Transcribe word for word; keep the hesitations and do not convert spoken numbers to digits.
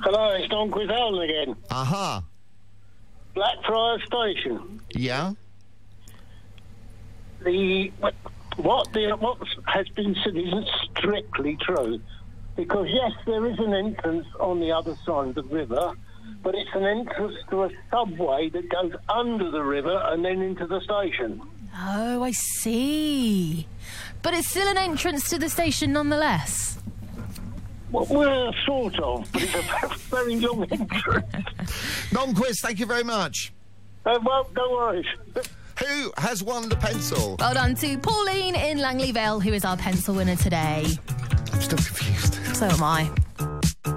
Hello, it's Don Quizallen again. Aha. Blackfriars Station. Yeah? The what the what has been said isn't strictly true, because yes, there is an entrance on the other side of the river, but it's an entrance to a subway that goes under the river and then into the station. Oh, I see. But it's still an entrance to the station nonetheless. Well, well sort of, but it's a very long entrance. Non-quiz, thank you very much. Uh, well, no worries. Who has won the pencil? Well done to Pauline in Langley Vale, who is our pencil winner today. I'm still confused. So am I.